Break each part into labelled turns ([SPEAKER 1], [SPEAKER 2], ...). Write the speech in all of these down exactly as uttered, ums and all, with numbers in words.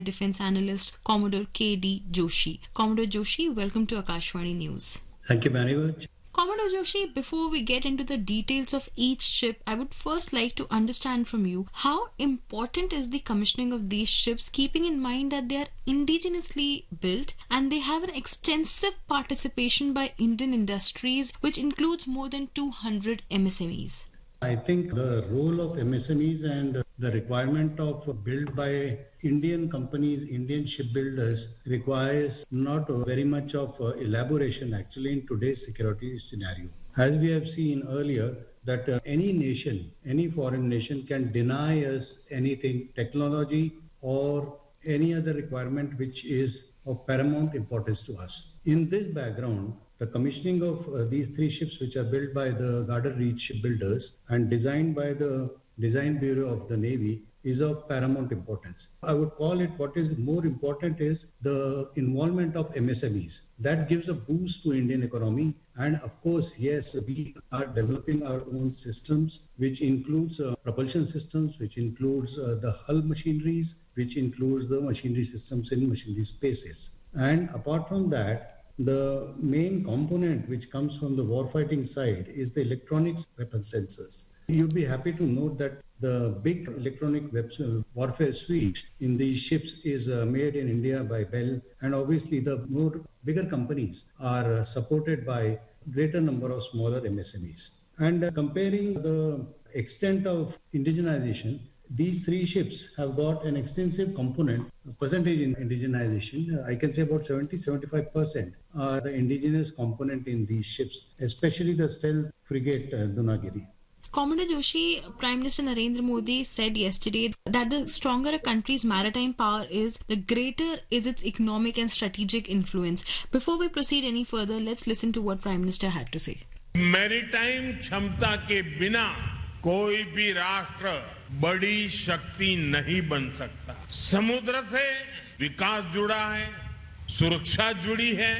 [SPEAKER 1] defense analyst Commodore K D Joshi. Commodore Joshi, welcome to Akashvani News.
[SPEAKER 2] Thank you very much.
[SPEAKER 1] Commodore Joshi, before we get into the details of each ship, I would first like to understand from you how important is the commissioning of these ships, keeping in mind that they are indigenously built and they have an extensive participation by Indian industries, which includes more than two hundred M S M Es.
[SPEAKER 2] I think the role of M S M Es and the requirement of build by Indian companies, Indian shipbuilders requires not very much of elaboration actually in today's security scenario. As we have seen earlier, that uh, any nation, any foreign nation can deny us anything, technology or any other requirement which is of paramount importance to us. In this background, the commissioning of uh, these three ships, which are built by the Garden Reach shipbuilders and designed by the Design Bureau of the Navy, is of paramount importance. I would call it what is more important is the involvement of M S M Es. That gives a boost to Indian economy. And of course, yes, we are developing our own systems, which includes uh, propulsion systems, which includes uh, the hull machineries, which includes the machinery systems in machinery spaces. And apart from that, the main component which comes from the warfighting side is the electronics weapon sensors. You'd be happy to note that the big electronic weapon warfare suite in these ships is uh, made in India by Bell, and obviously the more bigger companies are uh, supported by greater number of smaller M S M Es. And uh, comparing the extent of indigenization, these three ships have got an extensive component, percentage in indigenization. I can say about seventy to seventy-five percent are the indigenous component in these ships, especially the stealth frigate uh, Dunagiri.
[SPEAKER 1] Commodore Joshi, Prime Minister Narendra Modi said yesterday that the stronger a country's maritime power is, the greater is its economic and strategic influence. Before we proceed any further, let's listen to what Prime Minister had to say.
[SPEAKER 3] Maritime क्षमता के बिना कोई भी राष्ट्र बड़ी शक्ति नहीं बन सकता। समुद्र से विकास जुड़ा है, सुरक्षा जुड़ी है,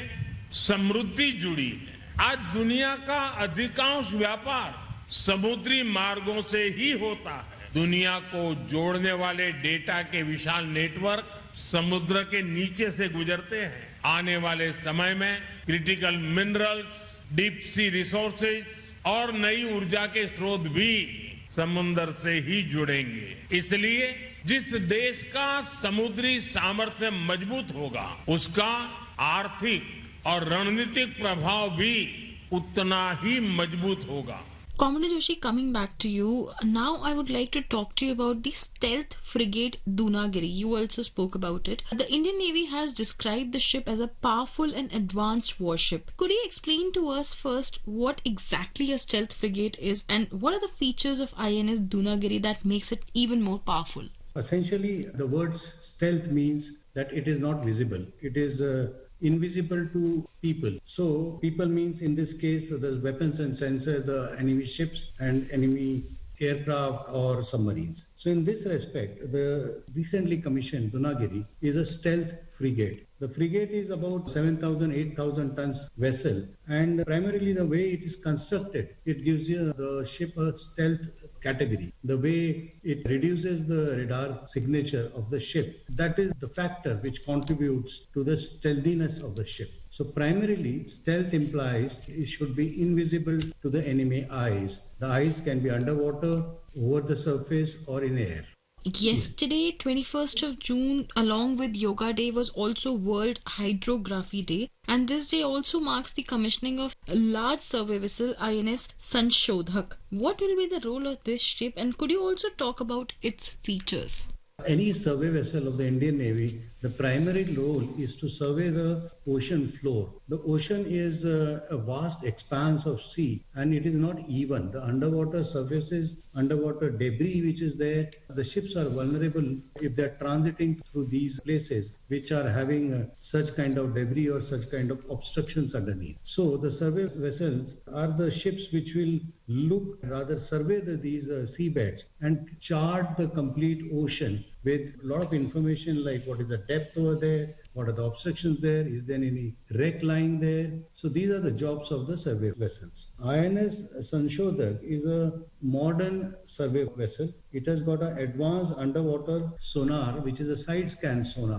[SPEAKER 3] समृद्धि जुड़ी है। आज दुनिया का अधिकांश व्यापार समुद्री मार्गों से ही होता है। दुनिया को जोड़ने वाले डेटा के विशाल नेटवर्क समुद्र के नीचे से गुजरते हैं। आने वाले समय में critical minerals, deep sea resources और नई ऊर्जा के स्रोत भी समुद्र से ही जुड़ेंगे। इसलिए जिस देश का समुद्री सामर्थ्य मजबूत होगा, उसका आर्थिक और रणनीतिक प्रभाव भी उतना ही मजबूत होगा।
[SPEAKER 1] Commodore Joshi, coming back to you, now I would like to talk to you about the stealth frigate Dunagiri. You also spoke about it. The Indian Navy has described the ship as a powerful and advanced warship. Could you explain to us first what exactly a stealth frigate is and what are the features of I N S Dunagiri that makes it even more powerful?
[SPEAKER 2] Essentially, the word stealth means that it is not visible. It is uh, invisible to people. So people means in this case the weapons and sensor, the enemy ships and enemy aircraft or submarines. So in this respect, the recently commissioned Dunagiri is a stealth frigate. The frigate is about seven thousand, eight thousand tons vessel, and primarily the way it is constructed, it gives you the ship a stealth category. The way it reduces the radar signature of the ship, that is the factor which contributes to the stealthiness of the ship. So primarily, stealth implies it should be invisible to the enemy eyes. The eyes can be underwater, over the surface, or in air.
[SPEAKER 1] Yesterday, twenty-first of June, along with Yoga Day, was also World Hydrography Day, and this day also marks the commissioning of a large survey vessel I N S Sanshodhak. What will be the role of this ship, and could you also talk about its features?
[SPEAKER 2] Any survey vessel of the Indian Navy, the primary role is to survey the ocean floor. The ocean is a, a vast expanse of sea and it is not even. The underwater surfaces, underwater debris which is there, the ships are vulnerable if they are transiting through these places which are having uh, such kind of debris or such kind of obstructions underneath. So the survey vessels are the ships which will look, rather survey the, these uh, seabeds and chart the complete ocean with a lot of information like what is the depth over there, what are the obstructions there, is there any wreck lying there. So these are the jobs of the survey vessels. I N S Sanshodak is a modern survey vessel. It has got an advanced underwater sonar, which is a side scan sonar.